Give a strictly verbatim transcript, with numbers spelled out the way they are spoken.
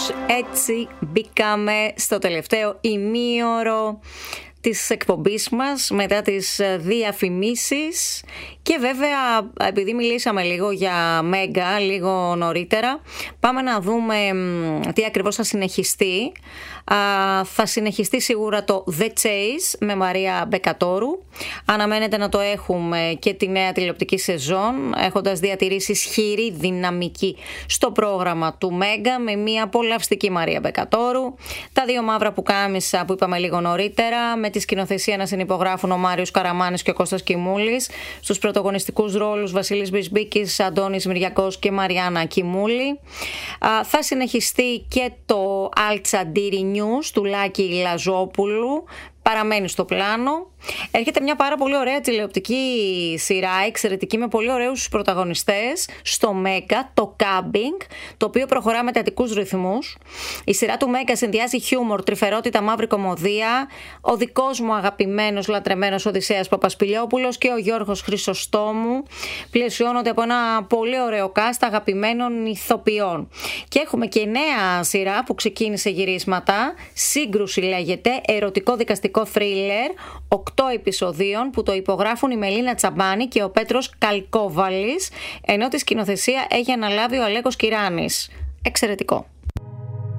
κάπως έτσι μπήκαμε στο τελευταίο ημίωρο της εκπομπής μας μετά τις διαφημίσεις και βέβαια επειδή μιλήσαμε λίγο για Μέγκα λίγο νωρίτερα, πάμε να δούμε τι ακριβώς θα συνεχιστεί. Θα συνεχιστεί σίγουρα το The Chase με Μαρία Μπεκατόρου. Αναμένεται να το έχουμε και τη νέα τηλεοπτική σεζόν, έχοντας διατηρήσει ισχυρή δυναμική στο πρόγραμμα του Μέγκα με μια απολαυστική Μαρία Μπεκατόρου. Τα δύο μαύρα πουκάμισα που είπαμε λίγο νωρίτερα, με τη σκηνοθεσία να συνυπογράφουν ο Μάριος Καραμάνης και ο Κώστας Κιμούλης. Στους πρωταγωνιστικούς ρόλους Βασίλης Μπισμπίκης, Αντώνης Μυριακός και Μαριάννα Κιμούλη. Θα συνεχιστεί και το Αλτσαντήρι News του Λάκη Λαζόπουλου. Παραμένει στο πλάνο. Έρχεται μια πάρα πολύ ωραία τηλεοπτική σειρά, εξαιρετική, με πολύ ωραίους πρωταγωνιστές στο Μέγκα, το Κάμπινγκ, το οποίο προχωρά με τατικούς ρυθμούς. Η σειρά του Μέγκα συνδυάζει χιούμορ, τρυφερότητα, μαύρη κωμωδία. Ο δικός μου αγαπημένος, λατρεμένος Οδυσσέας Παπασπηλιόπουλος και ο Γιώργος Χρυσοστόμου πλαισιώνονται από ένα πολύ ωραίο cast αγαπημένων ηθοποιών. Και έχουμε και νέα σειρά που ξεκίνησε γυρίσματα, Σύγκρουση λέγεται, ερωτικό δικαστικό θρίλερ, οκτώ επεισοδίων που το υπογράφουν η Μελίνα Τσαμπάνη και ο Πέτρος Καλκόβαλης, ενώ τη σκηνοθεσία έχει αναλάβει ο Αλέκος Κυράνης. Εξαιρετικό.